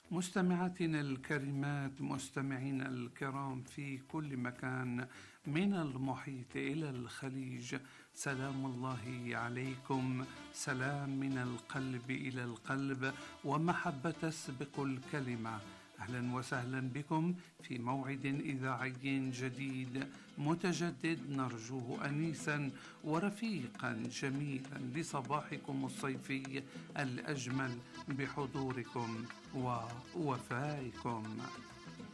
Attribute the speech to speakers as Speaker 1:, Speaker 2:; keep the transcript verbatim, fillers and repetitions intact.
Speaker 1: مستمعاتنا الكريمات، مستمعينا الكرام في كل مكان من المحيط إلى الخليج، سلام الله عليكم، سلام من القلب إلى القلب ومحبة تسبق الكلمة. أهلا وسهلا بكم في موعد إذاعي جديد متجدد نرجوه أنيسا ورفيقا جميلا لصباحكم الصيفي الأجمل بحضوركم ووفائكم.